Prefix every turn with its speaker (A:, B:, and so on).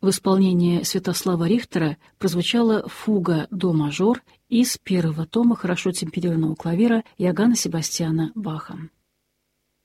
A: В исполнении Святослава Рихтера прозвучала фуга до-мажор из первого тома хорошо темперированного клавира Иоганна Себастьяна Баха.